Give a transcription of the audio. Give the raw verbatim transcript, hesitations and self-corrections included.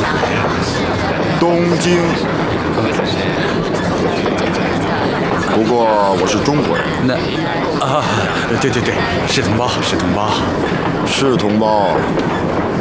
东京。不过我是中国人。 那啊，对对对，是同胞，是同胞， 是同胞。